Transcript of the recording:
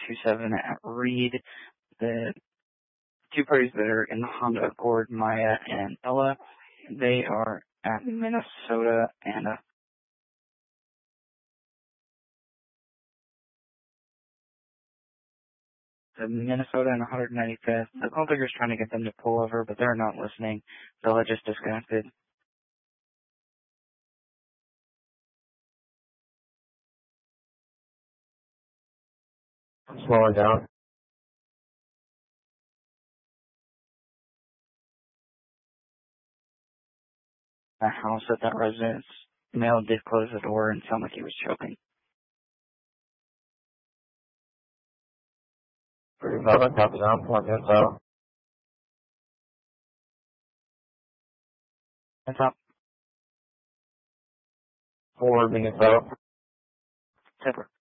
27 at Reed. The two parties that are in the Honda Accord, Maya and Ella, they are at Minnesota and Minnesota and 195th. The Cultiger's trying to get them to pull over, but they're not listening. Bella just disconnected. I'm slowing down. The house at that residence. Male did close the door and sound like he was choking. 37, copy down, point info. What's up? Forwarding info. Tipper.